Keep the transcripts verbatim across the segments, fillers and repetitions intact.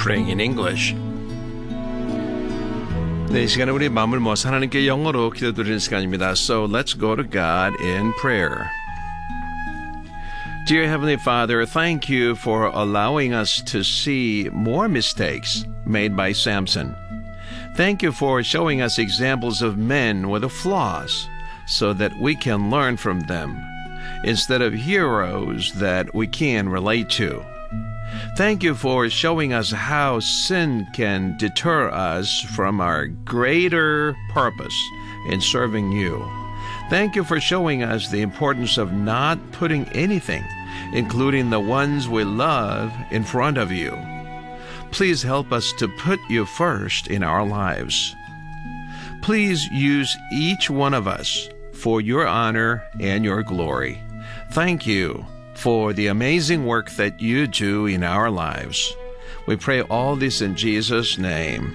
Praying in English. 네, 이 시간에 우리 마음을 모아서 하나님께 영어로 기도드리는 시간입니다. So let's go to God in prayer. Dear Heavenly Father, thank you for allowing us to see more mistakes made by Samson. Thank you for showing us examples of men with flaws so that we can learn from them instead of heroes that we can relate to. Thank you for showing us how sin can deter us from our greater purpose in serving you. Thank you for showing us the importance of not putting anything, including the ones we love, in front of you. Please help us to put you first in our lives. Please use each one of us for your honor and your glory. Thank you for the amazing work that you do in our lives. We pray all this in Jesus' name.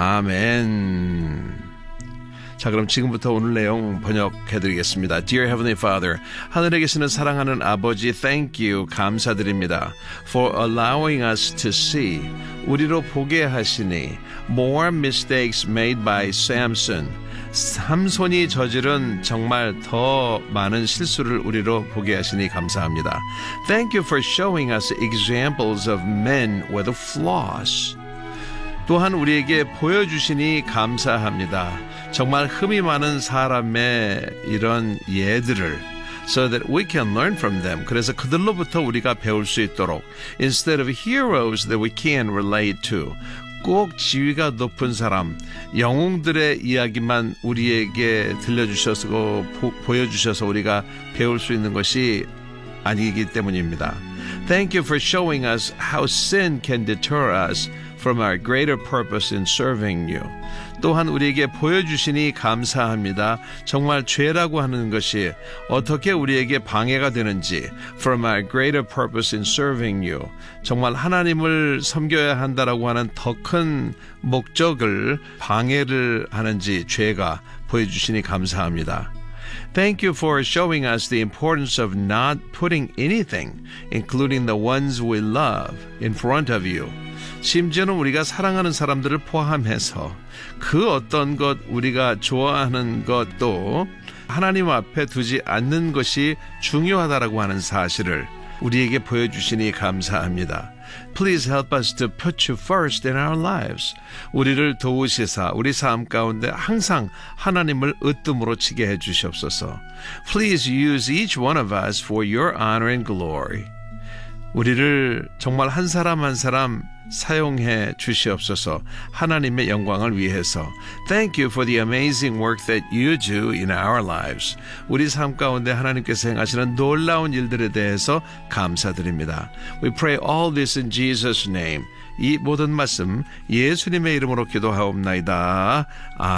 아멘. 자, 그럼 지금부터 오늘 내용 번역해드리겠습니다. Dear Heavenly Father, 하늘에 계시는 사랑하는 아버지, thank you, 감사드립니다. For allowing us to see, 우리로 보게 하시니, more mistakes made by Samson, 삼손이 저지른 정말 더 많은 실수를 우리로 보게 하시니 감사합니다. Thank you for showing us examples of men with flaws. 또한 우리에게 보여주시니 감사합니다. 정말 흠이 많은 사람의 이런 예들을 so that we can learn from them. 그래서 그들로부터 우리가 배울 수 있도록 instead of heroes that we can relate to. 꼭 지위가 높은 사람, 영웅들의 이야기만 우리에게 들려주셔서 보, 보여주셔서 우리가 배울 수 있는 것이 아니기 때문입니다. Thank you for showing us how sin can deter us from our greater purpose in serving you. 또한 우리에게 보여주시니 감사합니다. 정말 죄라고 하는 것이 어떻게 우리에게 방해가 되는지 from our greater purpose in serving you. 정말 하나님을 섬겨야 한다라고 하는 더 큰 목적을 방해를 하는지 죄가 보여주시니 감사합니다. Thank you for showing us the importance of not putting anything, including the ones we love, in front of you. 심지어는 우리가 사랑하는 사람들을 포함해서 그 어떤 것 우리가 좋아하는 것도 하나님 앞에 두지 않는 것이 중요하다라고 하는 사실을 우리에게 보여주시니 감사합니다. Please help us to put you first in our lives. 우리를 도우시사 우리 삶 가운데 항상 하나님을 으뜸으로 치게 해주시옵소서. Please use each one of us for your honor and glory. 우리를 정말 한 사람 한 사람 사용해 주시옵소서. 하나님의 영광을 위해서. Thank you for the amazing work that you do in our lives. 우리 삶 가운데 하나님께서 행하시는 놀라운 일들에 대해서 감사드립니다. We pray all this in Jesus' name. 이 모든 말씀 예수님의 이름으로 기도하옵나이다.